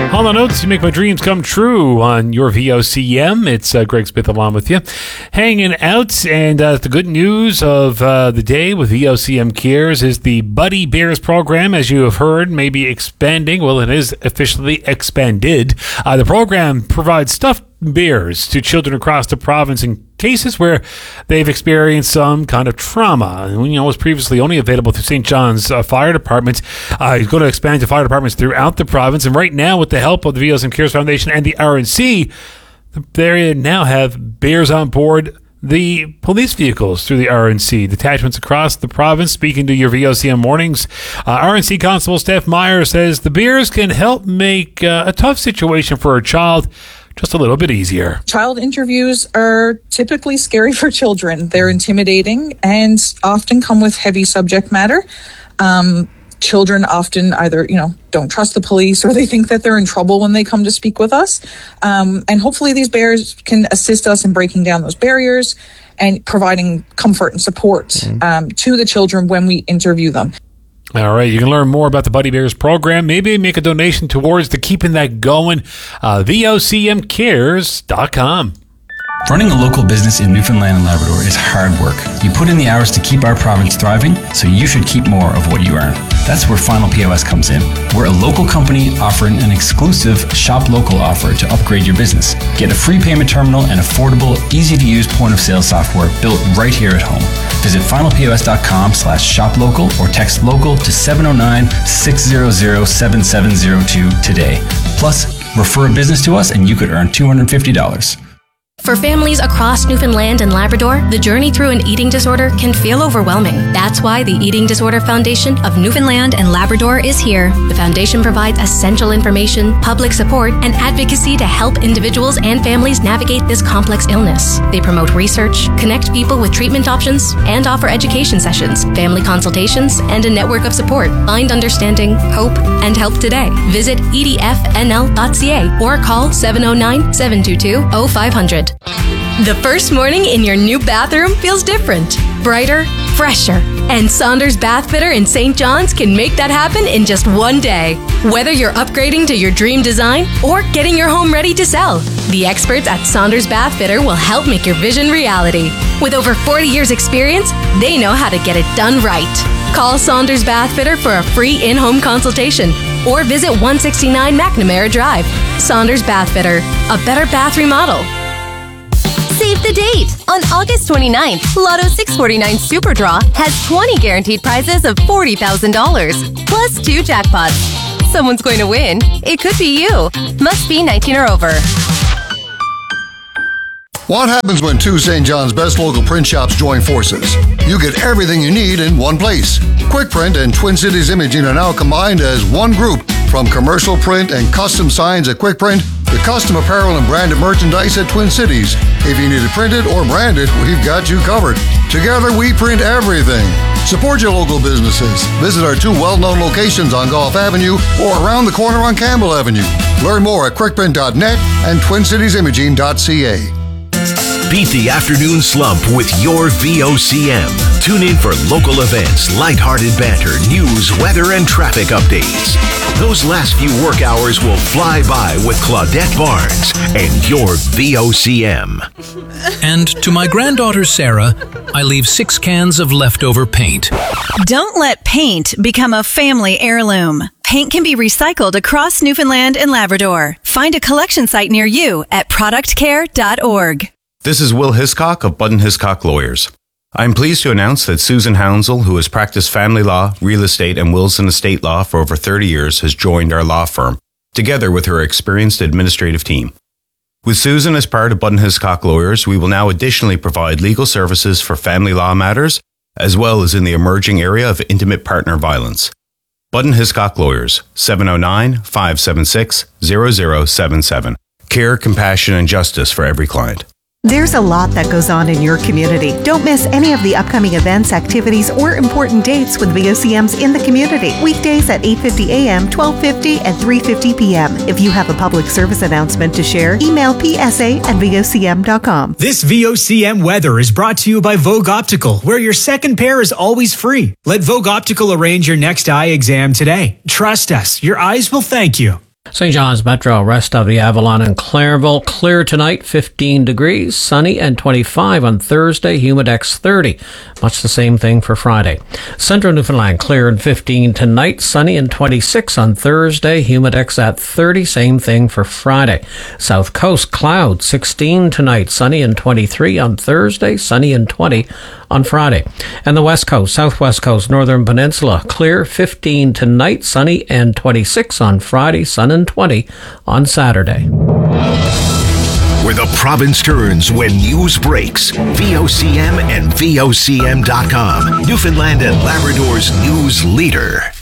On the notes, you make my dreams come true on your VOCM. It's Greg Smith along with you. Hanging out, and the good news of the day with VOCM Cares is the Buddy Bears program, as you have heard, may be expanding. Well, it is officially expanded. The program provides stuffed bears to children across the province in cases where they've experienced some kind of trauma. And, it was previously only available through St. John's Fire Department. He's going to expand to fire departments throughout the province. And right now, with the help of the VOCM Cares Foundation and the RNC, they now have bears on board the police vehicles through the RNC detachments across the province. Speaking to your VOCM mornings, RNC Constable Steph Meyer says the bears can help make a tough situation for a child just a little bit easier. Child interviews are typically scary for children. They're intimidating and often come with heavy subject matter. Children often either, don't trust the police, or they think that they're in trouble when they come to speak with us. And hopefully these bears can assist us in breaking down those barriers and providing comfort and support to the children when we interview them. All right, you can learn more about the Buddy Bears program. Maybe make a donation towards the keeping that going. VOCMcares.com. Running a local business in Newfoundland and Labrador is hard work. You put in the hours to keep our province thriving, so you should keep more of what you earn. That's where Final POS comes in. We're a local company offering an exclusive Shop Local offer to upgrade your business. Get a free payment terminal and affordable, easy-to-use point-of-sale software built right here at home. Visit finalpos.com/shoplocal or text local to 709-600-7702 today. Plus, refer a business to us and you could earn $250. For families across Newfoundland and Labrador, the journey through an eating disorder can feel overwhelming. That's why the Eating Disorder Foundation of Newfoundland and Labrador is here. The foundation provides essential information, public support, and advocacy to help individuals and families navigate this complex illness. They promote research, connect people with treatment options, and offer education sessions, family consultations, and a network of support. Find understanding, hope, and help today. Visit edfnl.ca or call 709-722-0500. The first morning in your new bathroom feels different, brighter, fresher. And Saunders Bath Fitter in St. John's can make that happen in just one day. Whether you're upgrading to your dream design or getting your home ready to sell, the experts at Saunders Bath Fitter will help make your vision reality. With over 40 years experience, they know how to get it done right. Call Saunders Bath Fitter for a free in-home consultation or visit 169 McNamara Drive. Saunders Bath Fitter, a better bath remodel. Save the date! On August 29th, Lotto 649 Super Draw has 20 guaranteed prizes of $40,000, plus 2 jackpots. Someone's going to win. It could be you. Must be 19 or over. What happens when two St. John's best local print shops join forces? You get everything you need in one place. Quick Print and Twin Cities Imaging are now combined as one group. From commercial print and custom signs at Quick Print to custom apparel and branded merchandise at Twin Cities. If you need it printed or branded, we've got you covered. Together, we print everything. Support your local businesses. Visit our 2 well-known locations on Gulf Avenue or around the corner on Campbell Avenue. Learn more at quickprint.net and twincitiesimaging.ca. Beat the afternoon slump with your VOCM. Tune in for local events, lighthearted banter, news, weather, and traffic updates. Those last few work hours will fly by with Claudette Barnes and your VOCM. And to my granddaughter Sarah, I leave 6 cans of leftover paint. Don't let paint become a family heirloom. Paint can be recycled across Newfoundland and Labrador. Find a collection site near you at productcare.org. This is Will Hiscock of Budden Hiscock Lawyers. I am pleased to announce that Susan Hounsell, who has practiced family law, real estate, and wills and estate law for over 30 years, has joined our law firm, together with her experienced administrative team. With Susan as part of Budden Hiscock Lawyers, we will now additionally provide legal services for family law matters, as well as in the emerging area of intimate partner violence. Budden Hiscock Lawyers, 709-576-0077. Care, compassion, and justice for every client. There's a lot that goes on in your community. Don't miss any of the upcoming events, activities, or important dates with VOCMs in the community. Weekdays at 8:50 a.m., 12:50, and 3:50 p.m. If you have a public service announcement to share, email psa@vocm.com. This VOCM weather is brought to you by Vogue Optical, where your second pair is always free. Let Vogue Optical arrange your next eye exam today. Trust us, your eyes will thank you. St. John's Metro, rest of the Avalon and Clairville, clear tonight, 15 degrees, sunny and 25 on Thursday, Humidex 30. Much the same thing for Friday. Central Newfoundland, clear and 15 tonight, sunny and 26 on Thursday, Humidex at 30, same thing for Friday. South Coast, cloud, 16 tonight, sunny and 23 on Thursday, sunny and 20 on Friday. And the West Coast, Southwest Coast, Northern Peninsula, clear, 15 tonight, sunny and 26 on Friday, sun and 20 on Saturday. Where the province turns when news breaks. VOCM and VOCM.com. Newfoundland and Labrador's news leader.